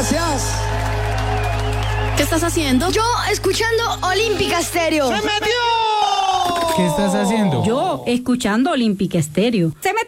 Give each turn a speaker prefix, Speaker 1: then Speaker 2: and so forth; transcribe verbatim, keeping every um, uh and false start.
Speaker 1: Gracias.
Speaker 2: ¿Qué estás haciendo?
Speaker 3: Yo escuchando Olímpica Estéreo.
Speaker 1: ¡Se metió!
Speaker 4: ¿Qué estás haciendo?
Speaker 5: Yo, escuchando Olímpica Estéreo. ¡Se me